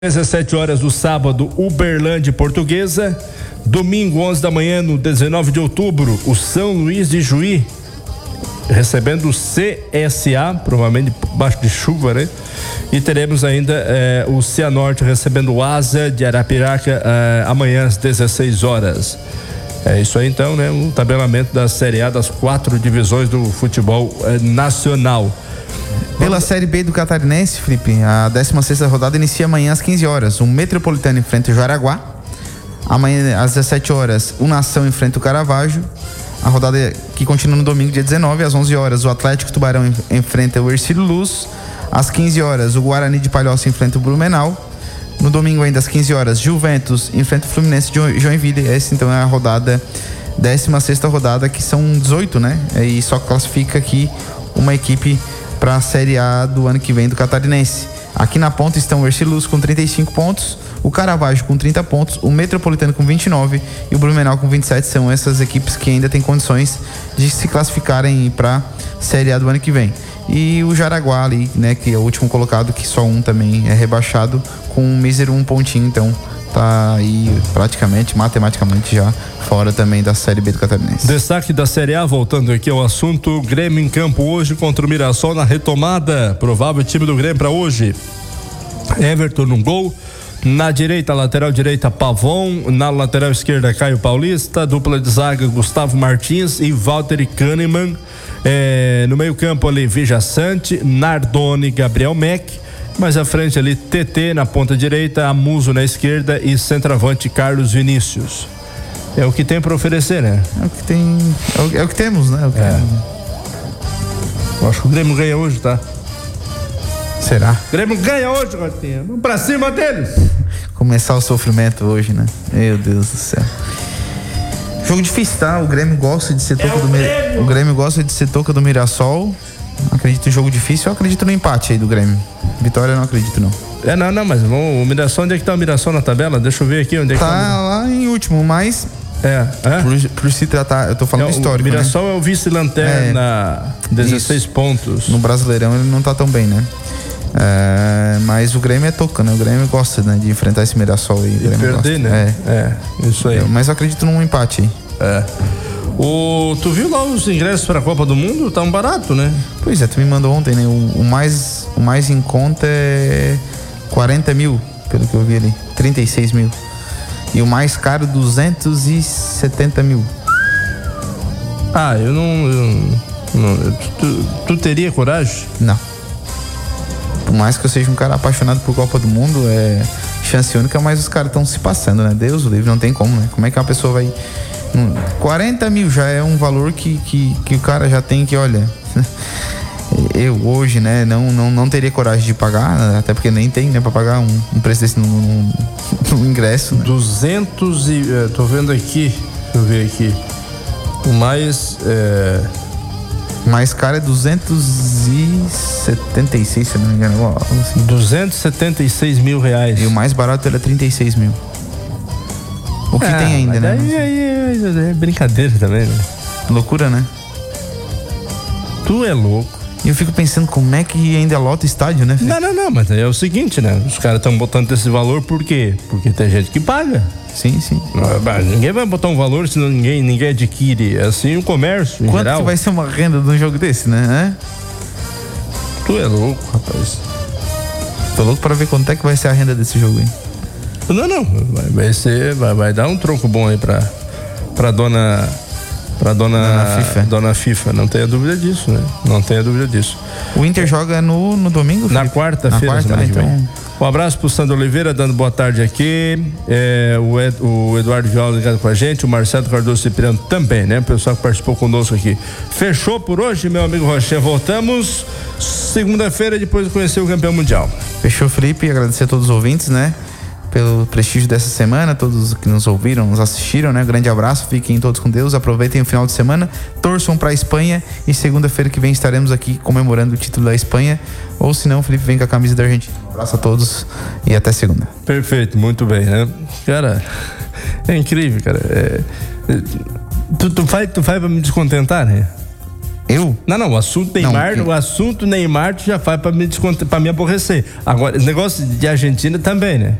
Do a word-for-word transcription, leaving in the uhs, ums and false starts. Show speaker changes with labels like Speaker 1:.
Speaker 1: dezessete horas do sábado, Uberlândia Portuguesa. Domingo, onze da manhã, no dezenove de outubro, o São Luís de Juí recebendo o C S A, provavelmente baixo de chuva, né? E teremos ainda eh, o Cianorte recebendo o Asa de Arapiraca eh, amanhã às dezesseis horas. É isso aí então, né? Um tabelamento da Série A das quatro divisões do futebol eh, nacional.
Speaker 2: Pela Série B do Catarinense, Felipe, a décima sexta rodada inicia amanhã às quinze horas. O Metropolitano enfrenta o Jaraguá. Amanhã às dezessete horas, o Nação enfrenta o Caravaggio. A rodada que continua no domingo, dia dezenove, às onze horas, o Atlético Tubarão enfrenta o Ercílio Luz. Às quinze horas, o Guarani de Palhoça enfrenta o Blumenau. No domingo, ainda às quinze horas, Juventus enfrenta o Fluminense de Joinville. Essa então é a rodada, décima sexta rodada, que são dezoito, né? E só classifica aqui uma equipe para a Série A do ano que vem do Catarinense. Aqui na ponta estão o Ercílio Luz com trinta e cinco pontos, o Caravaggio com trinta pontos, o Metropolitano com vinte e nove e o Blumenau com vinte e sete. São essas equipes que ainda têm condições de se classificarem para a Série A do ano que vem. E o Jaraguá ali, né, que é o último colocado, que só um também é rebaixado com um mísero um pontinho, então tá aí praticamente, matematicamente já fora também da Série B do Catarinense.
Speaker 1: Destaque da Série A, voltando aqui ao assunto, Grêmio em campo hoje contra o Mirassol na retomada, provável time do Grêmio para hoje. Everton no gol, na direita, lateral direita, Pavon, na lateral esquerda, Caio Paulista, dupla de zaga, Gustavo Martins e Walter Kahneman, é, no meio campo ali, Vija Sante, Nardoni, Gabriel Meck. Mais à frente ali, T T na ponta direita, Amuso na esquerda e centroavante Carlos Vinícius. É o que tem para oferecer, né?
Speaker 2: É o que tem, é o, é o que temos, né? É o que
Speaker 1: é. Eu acho que o Grêmio ganha hoje, tá?
Speaker 2: Será?
Speaker 1: O Grêmio ganha hoje, Rotinha. Vamos pra cima deles.
Speaker 2: Começar o sofrimento hoje, né? Meu Deus do céu. Jogo difícil, tá? O Grêmio gosta de ser toca
Speaker 1: é
Speaker 2: do Mir... O Grêmio gosta de ser toca do Mirassol. Acredito em jogo difícil, eu acredito no empate aí do Grêmio. Vitória eu não acredito, não.
Speaker 1: É, não, não, mas vamos, o Mirassol, onde é que tá o Mirassol na tabela? Deixa eu ver aqui onde é que
Speaker 2: tá.
Speaker 1: Tá
Speaker 2: lá em último, mas...
Speaker 1: É, é?
Speaker 2: Por, por se tratar, eu tô falando
Speaker 1: é,
Speaker 2: histórico,
Speaker 1: o Mirassol, né? É o vice-lanterna, é, dezesseis isso. pontos.
Speaker 2: No Brasileirão ele não tá tão bem, né? É, mas o Grêmio é toca, né? O Grêmio gosta, né, de enfrentar esse Mirassol aí.
Speaker 1: E perder,
Speaker 2: gosta.
Speaker 1: né? É. é, isso aí.
Speaker 2: Eu, mas eu acredito num empate aí.
Speaker 1: É. O, tu viu lá os ingressos para a Copa do Mundo? Tá um barato, né?
Speaker 2: Pois é, tu me mandou ontem, né? O, o, mais, o mais em conta é quarenta mil, pelo que eu vi ali. trinta e seis mil. E o mais caro, duzentos e setenta mil.
Speaker 1: Ah, eu não. Eu, não tu, tu teria coragem?
Speaker 2: Não. Por mais que eu seja um cara apaixonado por Copa do Mundo, é chance única, mas os caras estão se passando, né? Deus o livre, não tem como, né? Como é que uma pessoa vai. quarenta mil já é um valor que, que, que o cara já tem que, olha. Eu hoje, né, não, não, não teria coragem de pagar, até porque nem tem, né, pra pagar um, um preço desse no, no, no ingresso. Né?
Speaker 1: duzentos e. Uh, tô vendo aqui, deixa eu ver aqui. O mais. É...
Speaker 2: O mais caro é duzentos e setenta e seis, se não me engano. Assim.
Speaker 1: duzentos e setenta e seis mil reais.
Speaker 2: E o mais barato era trinta e seis mil. O que ah, tem ainda, né?
Speaker 1: Aí, aí, aí é brincadeira também, né?
Speaker 2: Loucura, né?
Speaker 1: Tu é louco.
Speaker 2: E eu fico pensando como é que ainda lota estádio, né, Felipe?
Speaker 1: Não, não, não, mas é o seguinte, né? Os caras estão botando esse valor por quê? Porque tem gente que paga.
Speaker 2: Sim, sim.
Speaker 1: Não, ninguém vai botar um valor se ninguém, ninguém adquire. É assim o comércio, em
Speaker 2: Quanto
Speaker 1: geral.
Speaker 2: que vai ser uma renda de um jogo desse, né? É?
Speaker 1: Tu é louco, rapaz.
Speaker 2: Tô louco pra ver quanto é que vai ser a renda desse jogo aí.
Speaker 1: Não, não, vai, vai ser, vai, vai dar um troco bom aí pra, pra dona, pra dona,
Speaker 2: dona FIFA.
Speaker 1: Dona FIFA, não tenha dúvida disso, né? Não tenha dúvida disso.
Speaker 2: O Inter joga no, no domingo?
Speaker 1: Na quarta-feira,
Speaker 2: quarta,
Speaker 1: semana
Speaker 2: ah,
Speaker 1: que vem.
Speaker 2: então...
Speaker 1: Um abraço pro Sandro Oliveira, dando boa tarde aqui, é, o, Ed, o Eduardo Viola ligado com a gente, o Marcelo Cardoso Cipriano também, né? O pessoal que participou conosco aqui. Fechou por hoje, meu amigo Rochinha, voltamos segunda-feira depois de conhecer o campeão mundial.
Speaker 2: Fechou, Felipe, agradecer a todos os ouvintes, né? Pelo prestígio dessa semana, todos que nos ouviram, nos assistiram, né? Grande abraço, fiquem todos com Deus, aproveitem o final de semana, torçam pra Espanha e segunda-feira que vem estaremos aqui comemorando o título da Espanha, ou se não, o Felipe vem com a camisa da Argentina. Um abraço a todos e até segunda.
Speaker 1: Perfeito, muito bem, né? Cara, é incrível, cara. É, é, tu, tu faz, tu faz pra me descontentar, né?
Speaker 2: Eu?
Speaker 1: Não, não, o assunto Neymar, não, o assunto Neymar tu já faz pra me, descont... pra me aborrecer. Agora, esse negócio de Argentina também, né?